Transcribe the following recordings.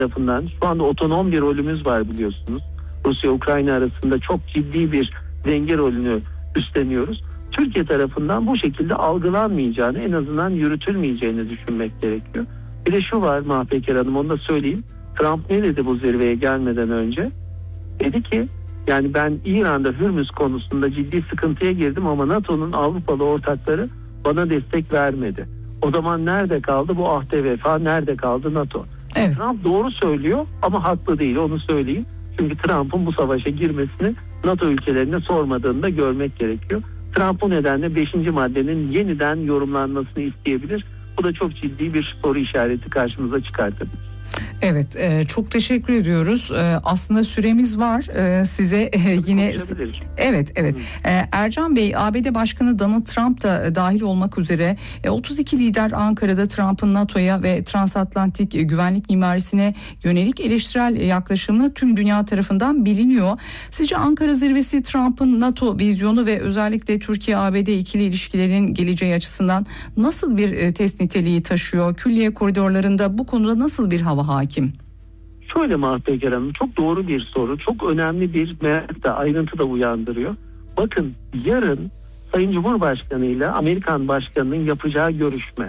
tarafından şu anda otonom bir rolümüz var biliyorsunuz. Rusya-Ukrayna arasında çok ciddi bir denge rolünü üstleniyoruz. Türkiye tarafından bu şekilde algılanmayacağını, en azından yürütülmeyeceğini düşünmek gerekiyor. Bir de şu var Mahpeker Hanım, onu da söyleyeyim. Trump ne dedi bu zirveye gelmeden önce? Dedi ki yani ben İran'da Hürmüz konusunda ciddi sıkıntıya girdim ama NATO'nun Avrupalı ortakları bana destek vermedi. O zaman nerede kaldı bu ahde vefa, nerede kaldı NATO? Evet. Trump doğru söylüyor ama haklı değil, onu söyleyeyim. Çünkü Trump'ın bu savaşa girmesini NATO ülkelerine sormadığını da görmek gerekiyor. Trump bu nedenle 5. maddenin yeniden yorumlanmasını isteyebilir. Bu da çok ciddi bir soru işareti karşımıza çıkartabilir. Evet, çok teşekkür ediyoruz. Aslında süremiz var. Size yine evet. Ercan Bey, ABD Başkanı Donald Trump da dahil olmak üzere 32 lider Ankara'da Trump'ın NATO'ya ve transatlantik güvenlik mimarisine yönelik eleştirel yaklaşımı tüm dünya tarafından biliniyor. Sizce Ankara zirvesi Trump'ın NATO vizyonu ve özellikle Türkiye-ABD ikili ilişkilerin geleceği açısından nasıl bir test niteliği taşıyor? Külliye koridorlarında bu konuda nasıl bir hava hakim? Şöyle Mahpeker Hanım, çok doğru bir soru. Çok önemli bir merak da, ayrıntı da uyandırıyor. Bakın yarın Sayın Cumhurbaşkanı ile Amerikan Başkanı'nın yapacağı görüşme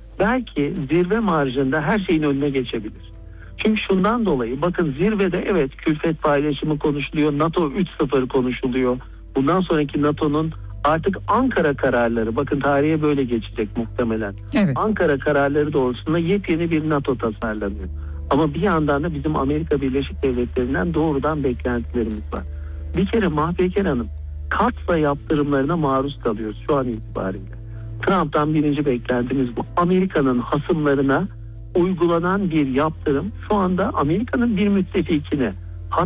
belki zirve marjında her şeyin önüne geçebilir. Çünkü şundan dolayı bakın zirvede evet külfet paylaşımı konuşuluyor. NATO 3.0 konuşuluyor. Bundan sonraki NATO'nun artık Ankara kararları, bakın tarihe böyle geçecek muhtemelen. Evet. Ankara kararları doğrultusunda yepyeni bir NATO tasarlanıyor. Ama bir yandan da bizim Amerika Birleşik Devletleri'nden doğrudan beklentilerimiz var. Bir kere Mahpeker Hanım, katsa yaptırımlarına maruz kalıyoruz şu an itibariyle. Trump'tan birinci beklentimiz bu. Amerika'nın hasımlarına uygulanan bir yaptırım şu anda Amerika'nın bir müttefikine,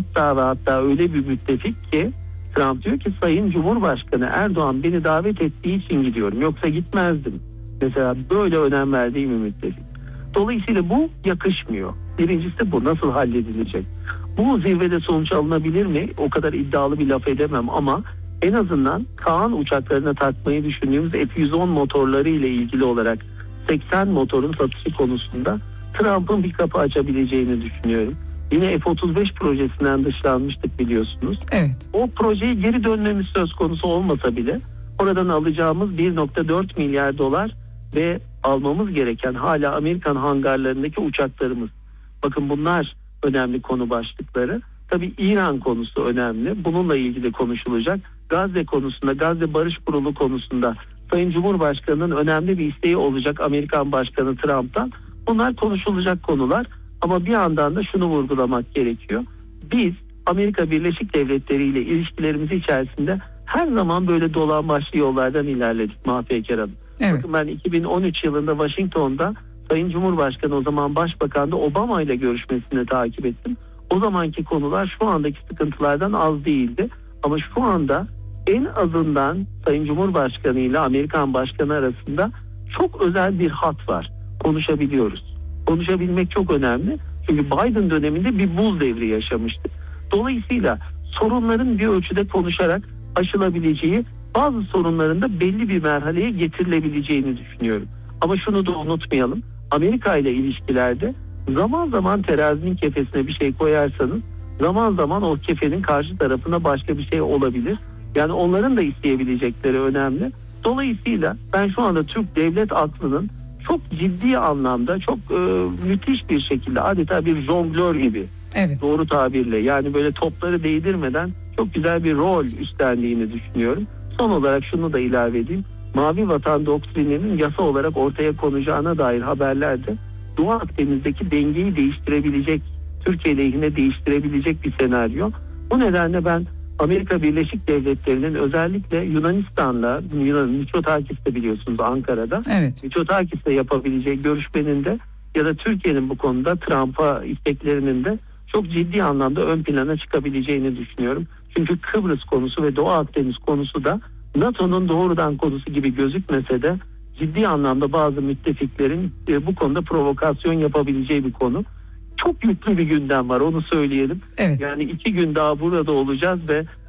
hatta öyle bir müttefik ki Trump diyor ki Sayın Cumhurbaşkanı Erdoğan beni davet ettiği için gidiyorum, yoksa gitmezdim. Mesela böyle önem verdiği bir müttefik. Dolayısıyla bu yakışmıyor. Birincisi bu nasıl halledilecek? Bu zirvede sonuç alınabilir mi? O kadar iddialı bir laf edemem ama en azından Kaan uçaklarına takmayı düşündüğümüz F-110 motorları ile ilgili olarak 80 motorun satışı konusunda Trump'ın bir kapı açabileceğini düşünüyorum. Yine F-35 projesinden dışlanmıştık biliyorsunuz. Evet. O projeye geri dönmemiz söz konusu olmasa bile oradan alacağımız 1.4 milyar dolar ve almamız gereken hala Amerikan hangarlarındaki uçaklarımız. Bakın bunlar önemli konu başlıkları. Tabii İran konusu önemli. Bununla ilgili konuşulacak. Gazze konusunda, Gazze Barış Kurulu konusunda Sayın Cumhurbaşkanı'nın önemli bir isteği olacak Amerikan Başkanı Trump'tan. Bunlar konuşulacak konular. Ama bir yandan da şunu vurgulamak gerekiyor. Biz Amerika Birleşik Devletleri ile ilişkilerimiz içerisinde her zaman böyle dolambaçlı yollardan ilerledik Mahpeker Hanım. Evet. Bakın ben 2013 yılında Washington'da Sayın Cumhurbaşkanı, o zaman Başbakan da Obama ile görüşmesini takip ettim. O zamanki konular şu andaki sıkıntılardan az değildi. Ama şu anda en azından Sayın Cumhurbaşkanı ile Amerikan Başkanı arasında çok özel bir hat var. Konuşabiliyoruz. Konuşabilmek çok önemli. Çünkü Biden döneminde bir buz devri yaşamıştık. Dolayısıyla sorunların bir ölçüde konuşarak aşılabileceği, bazı sorunların da belli bir merhaleye getirilebileceğini düşünüyorum. Ama şunu da unutmayalım. Amerika ile ilişkilerde zaman zaman terazinin kefesine bir şey koyarsanız zaman zaman o kefenin karşı tarafına başka bir şey olabilir. Yani onların da isteyebilecekleri önemli. Dolayısıyla ben şu anda Türk devlet aklının çok ciddi anlamda çok müthiş bir şekilde adeta bir jonglör gibi, evet, doğru tabirle, yani böyle topları değdirmeden çok güzel bir rol üstlendiğini düşünüyorum. Son olarak şunu da ilave edeyim. Mavi Vatan doktrininin yasa olarak ortaya konacağına dair haberlerde Doğu Akdeniz'deki dengeyi değiştirebilecek, Türkiye lehine değiştirebilecek bir senaryo. Bu nedenle ben Amerika Birleşik Devletleri'nin özellikle Yunanistan'la, Mitsotakis'te biliyorsunuz Ankara'da, evet, Mitsotakis'te yapabileceği görüşmenin de ya da Türkiye'nin bu konuda Trump'a isteklerinin de çok ciddi anlamda ön plana çıkabileceğini düşünüyorum. Çünkü Kıbrıs konusu ve Doğu Akdeniz konusu da NATO'nun doğrudan konusu gibi gözükmese de ciddi anlamda bazı müttefiklerin bu konuda provokasyon yapabileceği bir konu. Çok yüklü bir gündem var, onu söyleyelim. evet. Yani 2 gün daha burada olacağız ve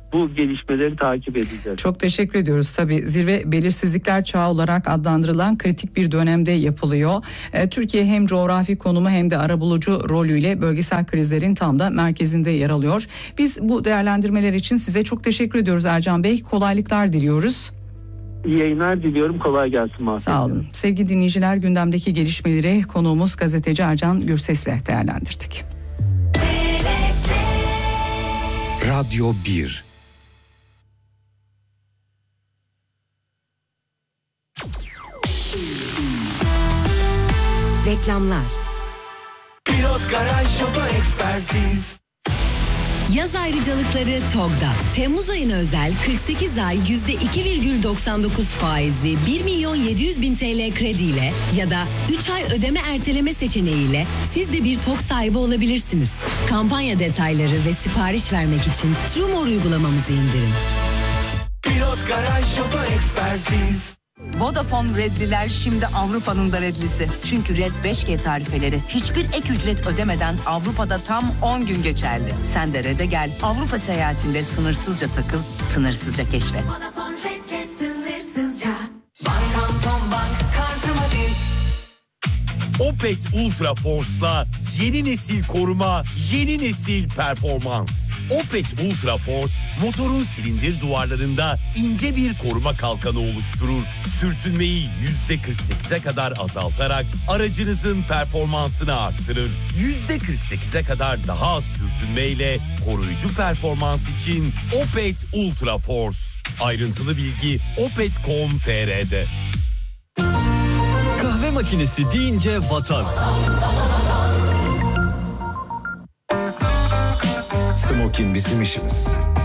bu gelişmeleri takip edeceğiz. Çok teşekkür ediyoruz. Tabii zirve belirsizlikler çağı olarak adlandırılan kritik bir dönemde yapılıyor. Türkiye hem coğrafi konumu hem de arabulucu rolüyle bölgesel krizlerin tam da merkezinde yer alıyor. Biz bu değerlendirmeler için size çok teşekkür ediyoruz Ercan Bey. Kolaylıklar diliyoruz. İyi yayınlar diliyorum. Kolay gelsin Mahfuz. Sağ olun. Sevgili dinleyiciler, gündemdeki gelişmeleri konuğumuz gazeteci Ercan Gürses'le değerlendirdik. Radyo 1. Reklamlar. Pilot Garaj Oto Ekspertiz. Yaz ayrıcalıkları TOG'da. Temmuz ayına özel 48 ay %2,99 faizli 1.700.000 TL krediyle ya da 3 ay ödeme erteleme seçeneğiyle siz de bir TOG sahibi olabilirsiniz. Kampanya detayları ve sipariş vermek için Trumor uygulamamızı indirin. Pilot Garaj Oto Ekspertiz. Vodafone Redliler şimdi Avrupa'nın da Redlisi. Çünkü Red 5G tarifeleri hiçbir ek ücret ödemeden Avrupa'da tam 10 gün geçerli. Sen de Red'e gel. Avrupa seyahatinde sınırsızca takıl, sınırsızca keşfet. Vodafone Red'le sınırsızca. Bank.com Bank kartımı bil. Opet Ultra Force'la yeni nesil koruma, yeni nesil performans. Opet Ultra Force, motorun silindir duvarlarında ince bir koruma kalkanı oluşturur. Sürtünmeyi %48'e kadar azaltarak aracınızın performansını arttırır. %48'e kadar daha az sürtünmeyle koruyucu performans için Opet Ultra Force. Ayrıntılı bilgi opet.com.tr'de. Kahve makinesi deyince vatan. Smokin bizim işimiz.